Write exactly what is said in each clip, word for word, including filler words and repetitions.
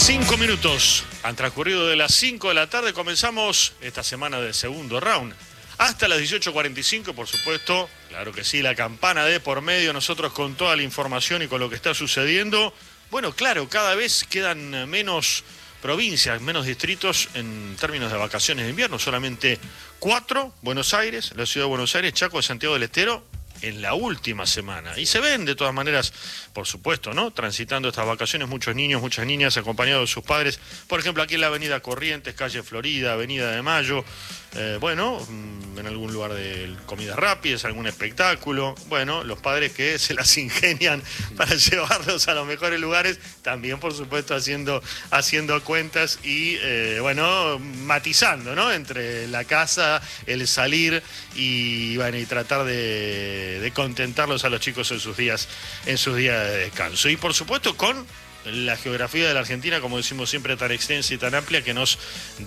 Cinco minutos han transcurrido de las cinco de la tarde. Comenzamos esta semana del segundo round. Hasta las dieciocho cuarenta y cinco, por supuesto, claro que sí, la campana de por medio, nosotros con toda la información y con lo que está sucediendo. Bueno, claro, cada vez quedan menos provincias, menos distritos en términos de vacaciones de invierno. Solamente cuatro, Buenos Aires, la ciudad de Buenos Aires, Chaco, Santiago del Estero, en la última semana. Y se ven de todas maneras, por supuesto, ¿no? Transitando estas vacaciones muchos niños, muchas niñas acompañados de sus padres. Por ejemplo, aquí en la avenida Corrientes, calle Florida, avenida de Mayo. Eh, bueno, en algún lugar de comidas rápidas, algún espectáculo. Bueno, los padres que se las ingenian para llevarlos a los mejores lugares, también por supuesto haciendo, haciendo cuentas y eh, bueno, matizando, ¿no? Entre la casa, el salir y, bueno, y tratar de, de contentarlos a los chicos en sus días, en sus días de descanso. Y por supuesto con la geografía de la Argentina, como decimos siempre, tan extensa y tan amplia, que nos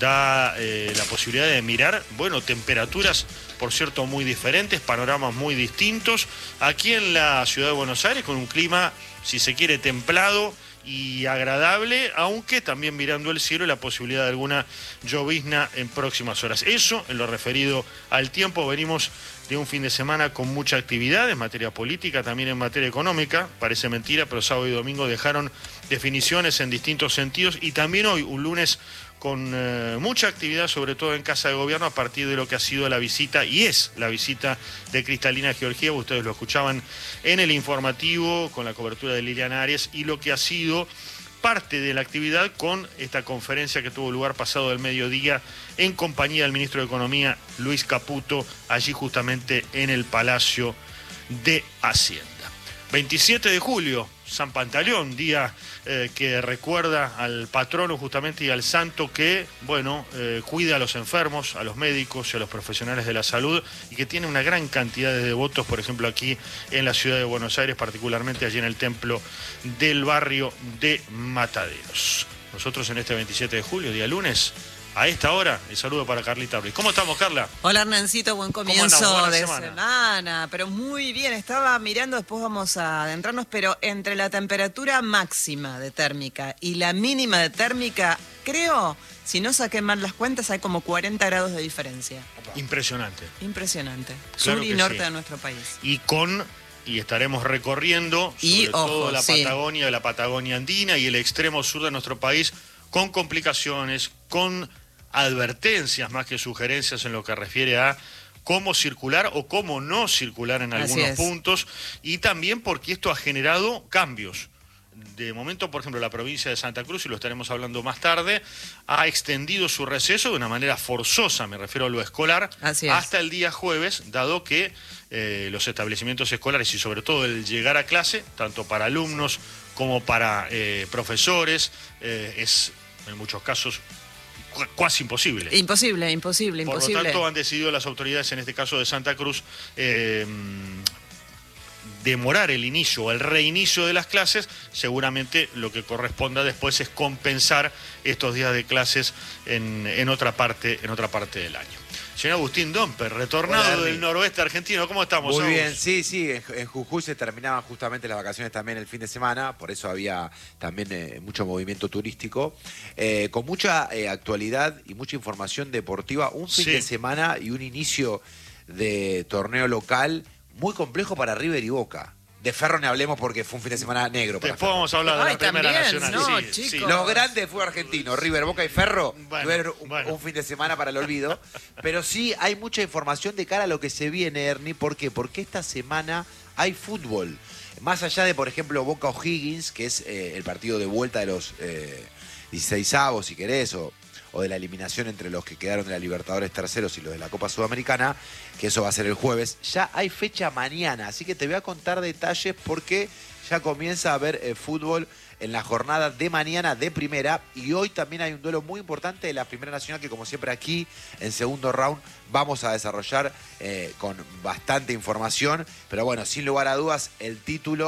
da eh, la posibilidad de mirar, bueno, temperaturas, por cierto, muy diferentes, panoramas muy distintos. Aquí en la ciudad de Buenos Aires, con un clima, si se quiere, templado y agradable, aunque también mirando el cielo y la posibilidad de alguna llovizna en próximas horas. Eso, en lo referido al tiempo, venimos de un fin de semana con mucha actividad en materia política, también en materia económica. Parece mentira, pero sábado y domingo dejaron definiciones en distintos sentidos, y también hoy, un lunes con eh, mucha actividad, sobre todo en Casa de Gobierno, a partir de lo que ha sido la visita, y es la visita de Cristalina Georgieva. Ustedes lo escuchaban en el informativo, con la cobertura de Liliana Arias, y lo que ha sido parte de la actividad con esta conferencia que tuvo lugar pasado del mediodía en compañía del ministro de Economía, Luis Caputo, allí justamente en el Palacio de Hacienda. veintisiete de julio, San Pantaleón, día eh, que recuerda al patrono justamente y al santo que, bueno, eh, cuida a los enfermos, a los médicos y a los profesionales de la salud, y que tiene una gran cantidad de devotos, por ejemplo, aquí en la ciudad de Buenos Aires, particularmente allí en el templo del barrio de Mataderos. Nosotros en este veintisiete de julio, día lunes, a esta hora, el saludo para Carlita Ruiz. ¿Cómo estamos, Carla? Hola, Hernancito, buen comienzo de semana. semana. Pero muy bien, estaba mirando, después vamos a adentrarnos, pero entre la temperatura máxima de térmica y la mínima de térmica, creo, si no saqué mal las cuentas, hay como cuarenta grados de diferencia. Impresionante. Impresionante. Claro Sur y que norte sí. de nuestro país. Y con... y estaremos recorriendo y, sobre ojo, todo la sí. Patagonia, la Patagonia andina y el extremo sur de nuestro país, con complicaciones, con advertencias más que sugerencias en lo que refiere a cómo circular o cómo no circular en algunos puntos, y también porque esto ha generado cambios. De momento, por ejemplo, la provincia de Santa Cruz, y lo estaremos hablando más tarde, ha extendido su receso de una manera forzosa, me refiero a lo escolar, hasta el día jueves, dado que eh, los establecimientos escolares y sobre todo el llegar a clase, tanto para alumnos como para eh, profesores, eh, es en muchos casos cu casi imposible. Imposible, imposible, Por imposible. Por lo tanto, han decidido las autoridades, en este caso de Santa Cruz, eh, demorar el inicio o el reinicio de las clases. Seguramente lo que corresponda después es compensar estos días de clases en, en otra parte, en otra parte del año. Señor Agustín Domper, retornado Hola, del noroeste argentino, ¿cómo estamos? Muy Agus? bien, sí, sí, en, en Jujuy se terminaban justamente las vacaciones también el fin de semana, por eso había también eh, mucho movimiento turístico, eh, con mucha eh, actualidad y mucha información deportiva, un fin sí. de semana y un inicio de torneo local muy complejo para River y Boca. De Ferro ni hablemos porque fue un fin de semana negro para Después Ferro. vamos a hablar de Ay, la Primera también, Nacional. no, sí, chicos. sí. Los grandes fue argentino, River, Boca y Ferro, Bueno, tuvieron un, bueno. un fin de semana para el olvido. Pero sí hay mucha información de cara a lo que se viene, Ernie. ¿Por qué? Porque esta semana hay fútbol. Más allá de, por ejemplo, Boca O'Higgins, que es eh, el partido de vuelta de los eh, dieciseisavos, si querés, o, o de la eliminación entre los que quedaron de la Libertadores terceros y los de la Copa Sudamericana, que eso va a ser el jueves. Ya hay fecha mañana, así que te voy a contar detalles porque ya comienza a haber eh, fútbol en la jornada de mañana de primera, y hoy también hay un duelo muy importante de la Primera Nacional que, como siempre, aquí en segundo round vamos a desarrollar eh, con bastante información, pero bueno, sin lugar a dudas, el título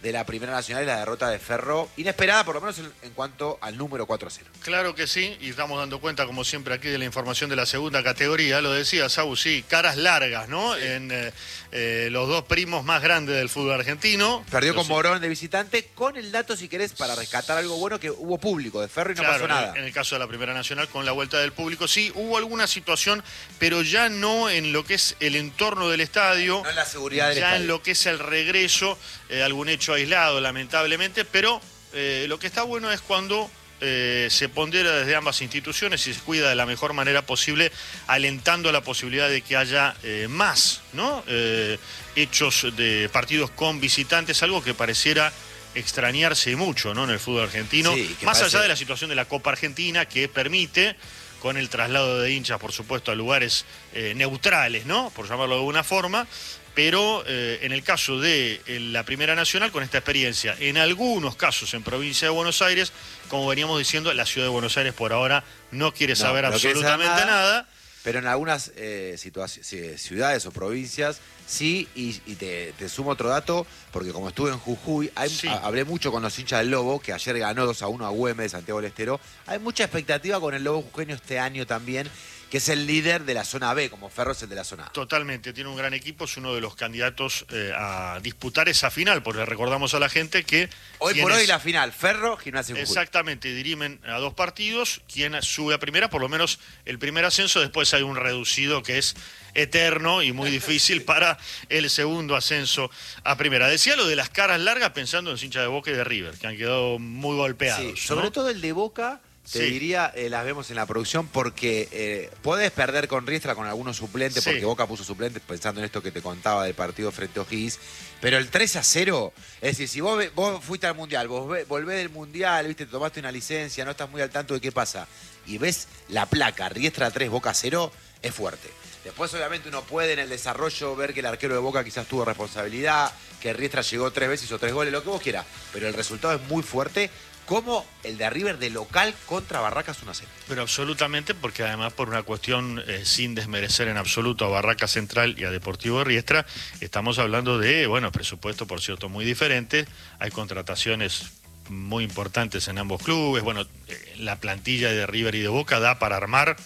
de la Primera Nacional y la derrota de Ferro, inesperada por lo menos en, en cuanto al número cuatro a cero. Claro que sí, y estamos dando cuenta, como siempre, aquí de la información de la segunda categoría. Lo decía Sau, sí, caras largas, ¿no? Sí. En eh, eh, los dos primos más grandes del fútbol argentino. Perdió con sí. Morón de visitante, con el dato, si querés, para rescatar algo bueno, que hubo público de Ferro y no claro, pasó nada. En, en el caso de la Primera Nacional, con la vuelta del público, sí, hubo alguna situación, pero ya no en lo que es el entorno del estadio. No en la seguridad del ya estadio. En lo que es el regreso, eh, algún hecho aislado, lamentablemente, pero eh, lo que está bueno es cuando eh, se pondera desde ambas instituciones y se cuida de la mejor manera posible, alentando la posibilidad de que haya eh, más, ¿no? Eh, hechos de partidos con visitantes, algo que pareciera extrañarse mucho, ¿no? En el fútbol argentino, sí, más parece... allá de la situación de la Copa Argentina, que permite, con el traslado de hinchas, por supuesto, a lugares eh, neutrales, ¿no? Por llamarlo de alguna forma, pero eh, en el caso de eh, la Primera Nacional, con esta experiencia, en algunos casos en provincia de Buenos Aires, como veníamos diciendo, la ciudad de Buenos Aires por ahora no quiere saber no, no absolutamente quiere saber nada, nada. Pero en algunas eh, ciudades o provincias sí, y, y te, te sumo otro dato, porque como estuve en Jujuy, hay, sí. a, hablé mucho con los hinchas del Lobo, que ayer ganó dos a uno a Güemes de Santiago del Estero. Hay mucha expectativa con el Lobo jujeño este año también, que es el líder de la zona B, como Ferro es el de la zona A. Totalmente, tiene un gran equipo, es uno de los candidatos eh, a disputar esa final, porque recordamos a la gente que... Hoy por hoy la final, Ferro, Gimnasia Jujuy. Exactamente, dirimen a dos partidos, quien sube a primera, por lo menos el primer ascenso, después hay un reducido que es eterno y muy difícil para el segundo ascenso a primera. Decía lo de las caras largas pensando en hinchas de Boca y de River, que han quedado muy golpeados. Sí, sobre ¿no? todo el de Boca... Te sí. diría, eh, las vemos en la producción porque eh, podés perder con Riestra con algunos suplentes, sí. porque Boca puso suplentes pensando en esto que te contaba del partido frente a O'Higgins, pero el tres a cero, es decir, si vos, vos fuiste al Mundial, vos ve, volvés del Mundial, viste, te tomaste una licencia, no estás muy al tanto de qué pasa, y ves la placa Riestra tres, Boca cero, es fuerte. Después obviamente uno puede en el desarrollo ver que el arquero de Boca quizás tuvo responsabilidad, que Riestra llegó tres veces, hizo tres goles, lo que vos quieras, pero el resultado es muy fuerte, como el de River de local contra Barracas uno a cero. Pero absolutamente, porque además por una cuestión eh, sin desmerecer en absoluto a Barracas Central y a Deportivo de Riestra, estamos hablando de, bueno, presupuesto por cierto muy diferente, hay contrataciones muy importantes en ambos clubes, bueno, eh, la plantilla de River y de Boca da para armar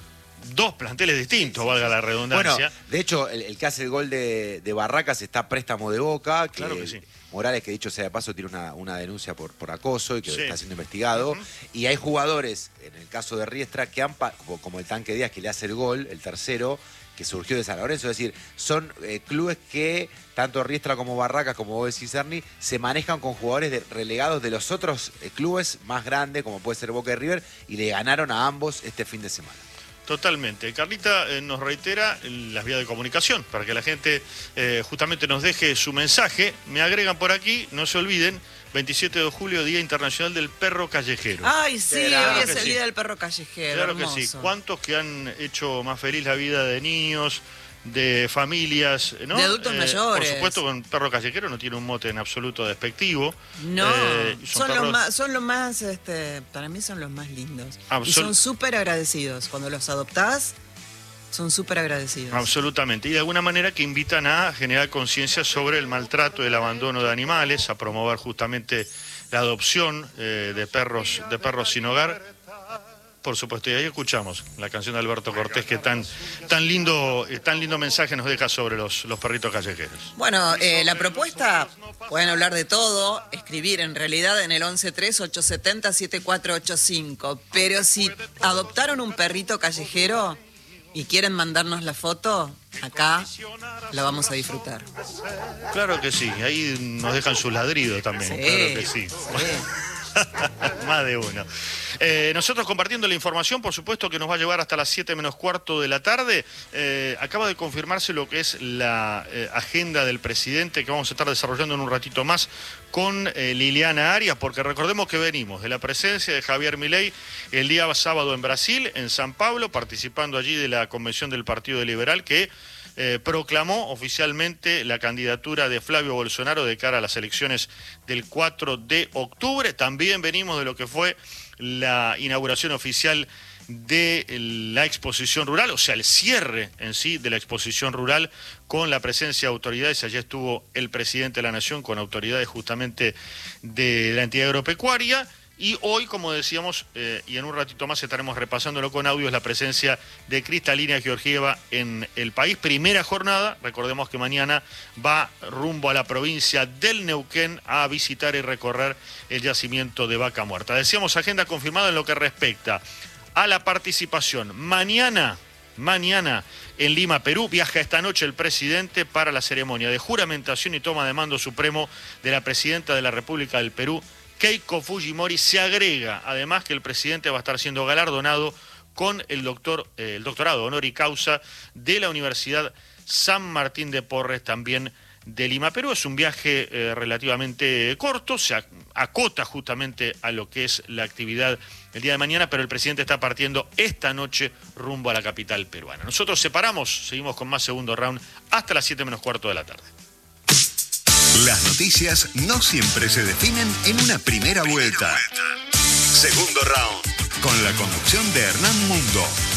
dos planteles distintos, valga la redundancia. Bueno, de hecho, el, el que hace el gol de, de Barracas está a préstamo de Boca, que, claro que sí. Morales, que dicho sea de paso, tiene una, una denuncia por, por acoso y que sí. está siendo investigado. Uh-huh. Y hay jugadores, en el caso de Riestra, que han, como, como el Tanque Díaz, que le hace el gol, el tercero, que surgió de San Lorenzo. Es decir, son eh, clubes que, tanto Riestra como Barracas, como vos decís, Ernie, se manejan con jugadores de, relegados de los otros eh, clubes más grandes, como puede ser Boca y River, y le ganaron a ambos este fin de semana. Totalmente. Carlita eh, nos reitera las vías de comunicación para que la gente eh, justamente nos deje su mensaje. Me agregan por aquí, no se olviden, veintisiete de julio, Día Internacional del Perro Callejero. Ay, sí, claro hoy es el sí. Día del Perro Callejero. Claro hermoso. que sí. ¿Cuántos que han hecho más feliz la vida de niños, de familias, ¿no? De adultos eh, mayores. Por supuesto, con perro callejero no tiene un mote en absoluto despectivo. No, eh, son, perros... los más, son los más, este, para mí son los más lindos. Absol... Y son súper agradecidos. Cuando los adoptás, son súper agradecidos. Absolutamente. Y de alguna manera que invitan a generar conciencia sobre el maltrato y el abandono de animales, a promover justamente la adopción eh, de perros, de perros sin hogar. Por supuesto, y ahí escuchamos la canción de Alberto Cortés que tan, tan, lindo, tan lindo mensaje nos deja sobre los, los perritos callejeros. Bueno, eh, la propuesta, pueden hablar de todo, escribir en realidad en el once tres, ocho siete cero, siete cuatro ocho cinco, pero si adoptaron un perrito callejero y quieren mandarnos la foto, acá la vamos a disfrutar. Claro que sí, ahí nos dejan sus ladridos también, sí, claro que sí. sí. Más de uno. Eh, nosotros compartiendo la información, por supuesto que nos va a llevar hasta las siete menos cuarto de la tarde. Eh, acaba de confirmarse lo que es la eh, agenda del presidente que vamos a estar desarrollando en un ratito más con eh, Liliana Arias, porque recordemos que venimos de la presencia de Javier Milei el día sábado en Brasil, en San Pablo, participando allí de la convención del Partido Liberal que Eh, proclamó oficialmente la candidatura de Flavio Bolsonaro de cara a las elecciones del cuatro de octubre. También venimos de lo que fue la inauguración oficial de la exposición rural, o sea, el cierre en sí de la exposición rural con la presencia de autoridades. Allí estuvo el presidente de la Nación con autoridades justamente de la entidad agropecuaria. Y hoy, como decíamos, eh, y en un ratito más estaremos repasándolo con audios, la presencia de Cristalina Georgieva en el país. Primera jornada, recordemos que mañana va rumbo a la provincia del Neuquén a visitar y recorrer el yacimiento de Vaca Muerta. Decíamos, agenda confirmada en lo que respecta a la participación. Mañana, mañana en Lima, Perú, viaja esta noche el presidente para la ceremonia de juramentación y toma de mando supremo de la presidenta de la República del Perú, Keiko Fujimori. Se agrega, además, que el presidente va a estar siendo galardonado con el, doctor, eh, el doctorado honor causa de la Universidad San Martín de Porres, también de Lima, Perú. Es un viaje eh, relativamente corto, se acota justamente a lo que es la actividad el día de mañana, pero el presidente está partiendo esta noche rumbo a la capital peruana. Nosotros separamos, seguimos con más segundo round hasta las siete menos cuarto de la tarde. Las noticias no siempre se definen en una primera vuelta. Segundo round, con la conducción de Hernán Mundo.